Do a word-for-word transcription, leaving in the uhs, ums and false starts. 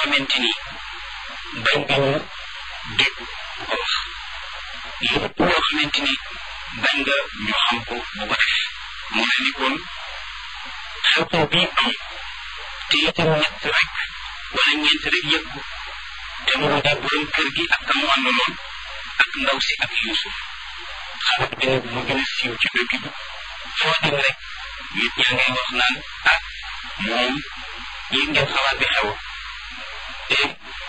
xamante ni bañ nga ñu dégg ko wax lépp loo xamante ni bañ nga ñu xam ko bu ko def mu mel ni kon xew-xew bii am te itam ñett rek wala ñeent rek yëg ko te mu di borom kër gi ak kamu àndaloon ak ndaw si ak Yuusuf xalaat bi nag mu gën a siiw ci dëkk bi foo dem rek nit ñaa ngay wax naan ah moom yéen ngeen xalaat bi xew te